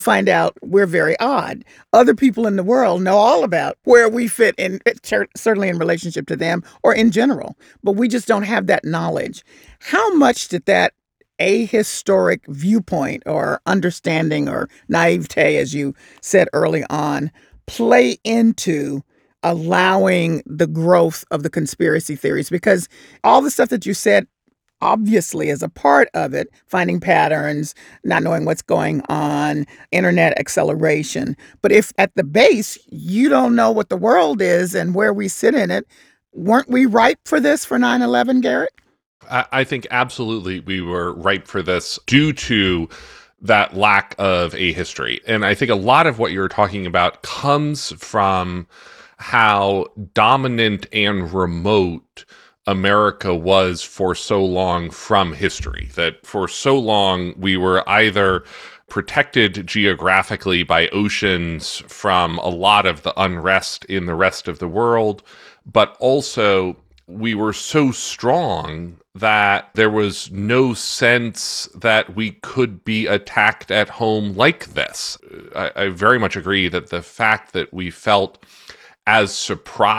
find out we're very odd. Other people in the world know all about where we fit in, certainly in relationship to them or in general, but we just don't have that knowledge. How much did that ahistoric viewpoint or understanding or naivete, as you said early on, play into allowing the growth of the conspiracy theories? Because all the stuff that you said obviously is a part of it, finding patterns, not knowing what's going on, internet acceleration. But if at the base you don't know what the world is and where we sit in it, weren't we ripe for this for 9/11, Garrett? I think absolutely we were ripe for this due to that lack of a history. And I think a lot of what you're talking about comes from how dominant and remote America was for so long from history, that for so long we were either protected geographically by oceans from a lot of the unrest in the rest of the world, but also we were so strong that there was no sense that we could be attacked at home like this. I very much agree that the fact that we felt as surprised